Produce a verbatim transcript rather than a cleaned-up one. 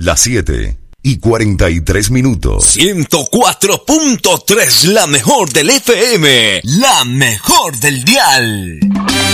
Las siete y cuarenta y tres minutos. ciento cuatro punto tres, la mejor del F M, la mejor del dial.